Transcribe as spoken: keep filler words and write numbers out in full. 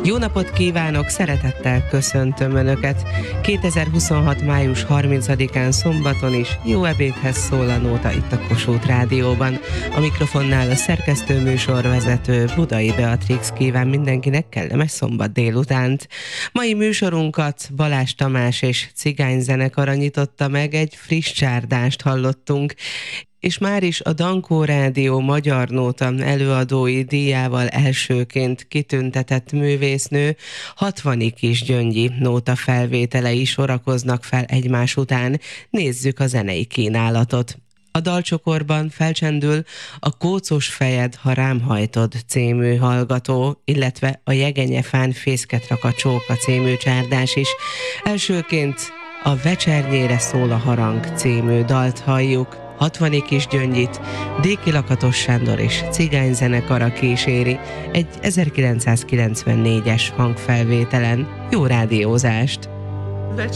Jó napot kívánok, szeretettel köszöntöm Önöket. kétezer-huszonhat. május harmincadikán szombaton is jó ebédhez szól a nóta itt a Kossuth Rádióban. A mikrofonnál a szerkesztő műsorvezető Budai Beatrix kíván mindenkinek kellemes szombat délutánt. Mai műsorunkat Balázs Tamás és Cigány zenekara nyitotta meg, egy friss csárdást hallottunk, és már is a Dankó Rádió Magyar Nóta előadói díjával elsőként kitüntetett művésznő Hatvani Kisgyöngyi nóta felvételei sorakoznak fel egymás után. Nézzük a zenei kínálatot. A dalcsokorban felcsendül a Kócos fejed, ha rám hajtod című hallgató, illetve a Jegenyefán fészket rak a csóka című csárdás is. Elsőként a Vecsernyére szól a harang című dalt halljuk. Hatvani Kisgyöngyit Déki Lakatos Sándor és Cigány zenekara kíséri egy ezerkilencszázkilencvennégyes hangfelvételen. Jó rádiózást!